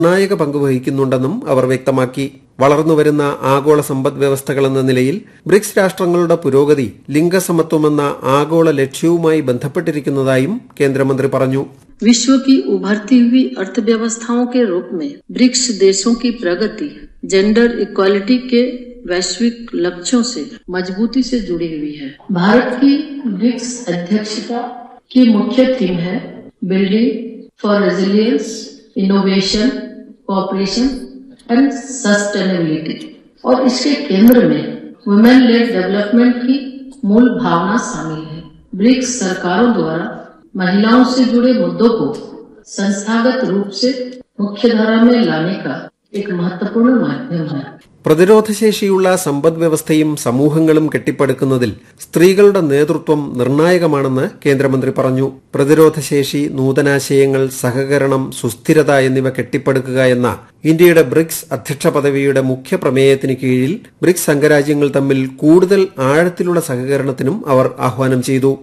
നിർണായക പങ്ക് വഹിക്കുന്നുണ്ടെന്നും അവർ വ്യക്തമാക്കി. വളർന്നുവരുന്ന ആഗോള സമ്പദ് വ്യവസ്ഥകളെന്ന നിലയിൽ ബ്രിക്സ് രാഷ്ട്രങ്ങളുടെ പുരോഗതി ലിംഗസമത്വമെന്ന ആഗോള ലക്ഷ്യവുമായി ബന്ധപ്പെട്ടിരിക്കുന്നതായും കേന്ദ്രമന്ത്രി പറഞ്ഞു. विश्व की उभरती हुई अर्थव्यवस्थाओं के रूप में ब्रिक्स देशों की प्रगति जेंडर इक्वालिटी के वैश्विक लक्ष्यों से मजबूती से जुड़ी हुई है. भारत की ब्रिक्स अध्यक्षता की मुख्य थीम है building for resilience, innovation, cooperation and sustainability और इसके केंद्र में वुमेन लेड डेवलपमेंट की मूल भावना शामिल है. ब्रिक्स सरकारों द्वारा महिलाओं से जुड़े मुद्दों को संस्थागत रूप से मुख्यधारा में लाने का एक महत्वपूर्ण माध्यम है. പ്രതിരോധശേഷിയുള്ള സമ്പദ് വ്യവസ്ഥയും സമൂഹങ്ങളും കെട്ടിപ്പടുക്കുന്നതിൽ സ്ത്രീകളുടെ നേതൃത്വം നിർണായകമാണെന്ന് കേന്ദ്രമന്ത്രി പറഞ്ഞു. പ്രതിരോധശേഷി, നൂതനാശയങ്ങൾ, സഹകരണം, സുസ്ഥിരത എന്നിവ കെട്ടിപ്പടുക്കുക എന്ന ഇന്ത്യയുടെ ബ്രിക്സ് അധ്യക്ഷ പദവിയുടെ മുഖ്യ പ്രമേയത്തിന് കീഴിൽ ബ്രിക്സ് അംഗരാജ്യങ്ങൾ തമ്മിൽ കൂടുതൽ ആഴത്തിലുള്ള സഹകരണത്തിനും അവർ ആഹ്വാനം ചെയ്തു.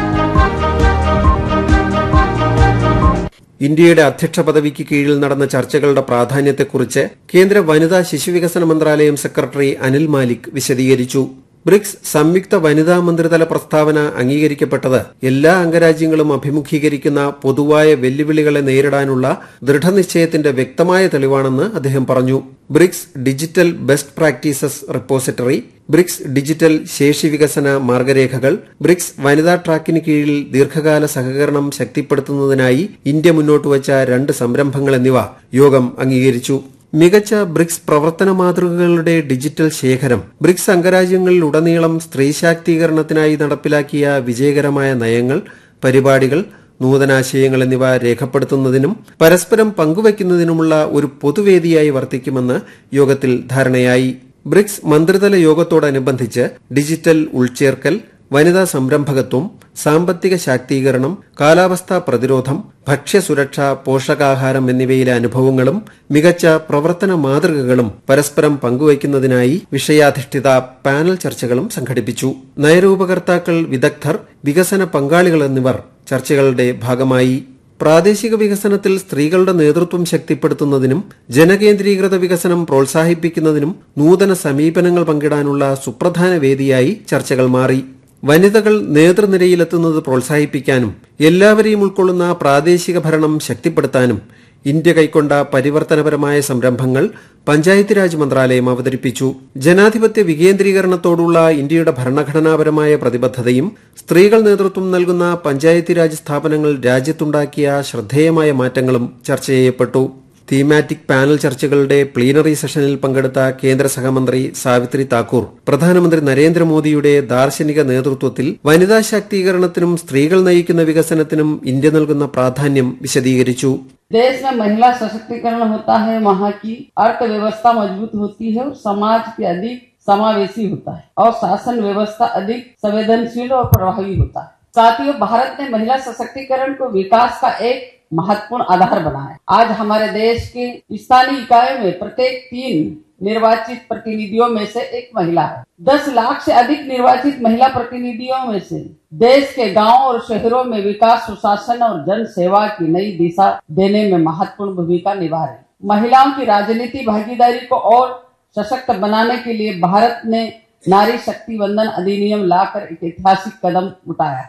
ഇന്ത്യയുടെ അധ്യക്ഷ പദവിക്ക് കീഴിൽ നടന്ന ചർച്ചകളുടെ പ്രാധാന്യത്തെക്കുറിച്ച് കേന്ദ്ര വനിതാ ശിശുവികസന മന്ത്രാലയം സെക്രട്ടറി അനിൽ മാലിക് വിശദീകരിച്ചു. ബ്രിക്സ് സംയുക്ത വനിതാ മന്ത്രിതല പ്രസ്താവന അംഗീകരിക്കപ്പെട്ടത് എല്ലാ അംഗരാജ്യങ്ങളും അഭിമുഖീകരിക്കുന്ന പൊതുവായ വെല്ലുവിളികളെ നേരിടാനുള്ള ദൃഢനിശ്ചയത്തിന്റെ വ്യക്തമായ തെളിവാണെന്ന് അദ്ദേഹം പറഞ്ഞു. BRICS digital best practices repository, BRICS digital ശേഷി വികസന മാർഗരേഖകൾ, ബ്രിക്സ് വനിതാ ട്രാക്കിന് കീഴിൽ ദീർഘകാല സഹകരണം ശക്തിപ്പെടുത്തുന്നതിനായി ഇന്ത്യ മുന്നോട്ടുവച്ച 2 സംരംഭങ്ങൾ എന്നിവ യോഗം അംഗീകരിച്ചു. മികച്ച ബ്രിക്സ് പ്രവർത്തന മാതൃകകളുടെ ഡിജിറ്റൽ ശേഖരം, ബ്രിക്സ് അംഗരാജ്യങ്ങളിലുടനീളം സ്ത്രീ ശാക്തീകരണത്തിനായി നടപ്പിലാക്കിയ വിജയകരമായ നയങ്ങൾ, പരിപാടികൾ, നൂതനാശയങ്ങൾ എന്നിവ രേഖപ്പെടുത്തുന്നതിനും പരസ്പരം പങ്കുവയ്ക്കുന്നതിനുമുള്ള ഒരു പൊതുവേദിയായി വർത്തിക്കുമെന്ന് യോഗത്തിൽ ധാരണയായി. ബ്രിക്സ് മന്ത്രിതല യോഗത്തോടനുബന്ധിച്ച് ഡിജിറ്റൽ ഉൾച്ചേർക്കൽ, വനിതാ സംരംഭകത്വം, സാമ്പത്തിക ശാക്തീകരണം, കാലാവസ്ഥാ പ്രതിരോധം, ഭക്ഷ്യസുരക്ഷ, പോഷകാഹാരം എന്നിവയിലെ അനുഭവങ്ങളും മികച്ച പ്രവർത്തന മാതൃകകളും പരസ്പരം പങ്കുവയ്ക്കുന്നതിനായി വിഷയാധിഷ്ഠിത പാനൽ ചർച്ചകളും സംഘടിപ്പിച്ചു. നയരൂപകർത്താക്കൾ, വിദഗ്ധർ, വികസന പങ്കാളികൾ എന്നിവർ ചർച്ചകളുടെ ഭാഗമായി. പ്രാദേശിക വികസനത്തിൽ സ്ത്രീകളുടെ നേതൃത്വം ശക്തിപ്പെടുത്തുന്നതിനും ജനകേന്ദ്രീകൃത വികസനം പ്രോത്സാഹിപ്പിക്കുന്നതിനും നൂതന സമീപനങ്ങൾ പങ്കിടാനുള്ള സുപ്രധാന വേദിയായി ചർച്ചകൾ മാറി. വനിതകൾ നേതൃനിരയിലെത്തുന്നത് പ്രോത്സാഹിപ്പിക്കാനും എല്ലാവരെയും ഉൾക്കൊള്ളുന്ന പ്രാദേശിക ഭരണം ശക്തിപ്പെടുത്താനും ഇന്ത്യ കൈക്കൊണ്ട പരിവർത്തനപരമായ സംരംഭങ്ങൾ പഞ്ചായത്ത് രാജ് മന്ത്രാലയം അവതരിപ്പിച്ചു. ജനാധിപത്യ വികേന്ദ്രീകരണത്തോടുള്ള ഇന്ത്യയുടെ ഭരണഘടനാപരമായ പ്രതിബദ്ധതയും സ്ത്രീകൾ നേതൃത്വം നൽകുന്ന പഞ്ചായത്ത് രാജ് സ്ഥാപനങ്ങൾ രാജ്യത്തുണ്ടാക്കിയ ശ്രദ്ധേയമായ മാറ്റങ്ങളും ചർച്ച ചെയ്യപ്പെട്ടു. തീമാറ്റിക് പാനൽ ചർച്ചകളുടെ പ്ലീനറി സെഷനിൽ പങ്കെടുത്ത കേന്ദ്ര സഹമന്ത്രി സാവിത്രി താക്കൂർ പ്രധാനമന്ത്രി നരേന്ദ്രമോദിയുടെ ദാർശനിക നേതൃത്വത്തിൽ വനിതാ ശാക്തീകരണത്തിനും സ്ത്രീകൾ നയിക്കുന്ന വികസനത്തിനും ഇന്ത്യ നൽകുന്ന പ്രാധാന്യം വിശദീകരിച്ചു. देश में महिला सशक्तिकरण होता है, वहाँ की अर्थव्यवस्था मजबूत होती है और समाज के अधिक समावेशी होता है और शासन व्यवस्था अधिक संवेदनशील और प्रभावी होता है. साथियों, भारत ने महिला सशक्तिकरण को विकास का एक महत्वपूर्ण आधार बनाया. आज हमारे देश के स्थानीय इकाइयों में प्रत्येक 3 निर्वाचित प्रतिनिधियों में से एक महिला है. 10 लाख से अधिक निर्वाचित महिला प्रतिनिधियों में से देश के गांवों और शहरों में विकास, सुशासन और जन सेवा की नई दिशा देने में महत्वपूर्ण भूमिका निभा रही. महिलाओं की राजनीतिक भागीदारी को और सशक्त बनाने के लिए भारत ने नारी शक्ति वंदन अधिनियम लाकर एक ऐतिहासिक कदम उठाया.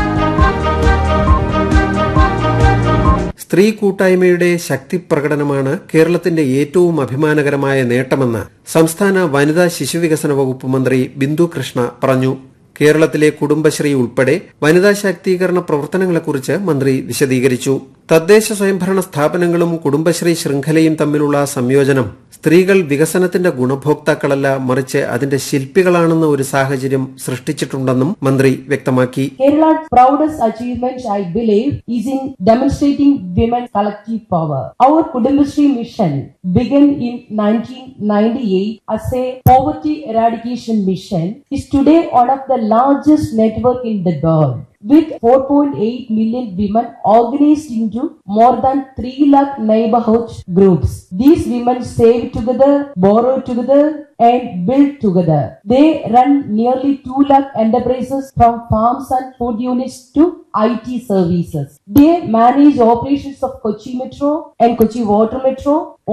സ്ത്രീ കൂട്ടായ്മയുടെ ശക്തി പ്രകടനമാണ് കേരളത്തിന്റെ ഏറ്റവും അഭിമാനകരമായ നേട്ടമെന്ന് സംസ്ഥാന വനിതാ ശിശുവികസന വകുപ്പ് മന്ത്രി ബിന്ദു കൃഷ്ണ പറഞ്ഞു. കേരളത്തിലെ കുടുംബശ്രീ ഉൾപ്പെടെ വനിതാ ശാക്തീകരണ പ്രവർത്തനങ്ങളെക്കുറിച്ച് മന്ത്രി വിശദീകരിച്ചു. തദ്ദേശ സ്വയംഭരണ സ്ഥാപനങ്ങളും കുടുംബശ്രീ ശൃംഖലയും തമ്മിലുള്ള സംയോജനം സ്ത്രീകൾ വികസനത്തിന്റെ ഗുണഭോക്താക്കളല്ല, മറിച്ച് അതിന്റെ ശില്പികളാണെന്ന ഒരു സാഹചര്യം സൃഷ്ടിച്ചിട്ടുണ്ടെന്നും മന്ത്രി വ്യക്തമാക്കി. Kerala's proudest achievement, I believe, is in demonstrating women's collective power. Our Kudumbashree mission began in 1998 as a poverty eradication mission, is today one of the largest network in the world. with 4.8 million women organized into more than 3 lakh neighborhood groups. These women save together, borrow together, and build together. They run nearly 2 lakh enterprises from farms and food units to IT services. They manage operations of Kochi Metro and Kochi Water Metro,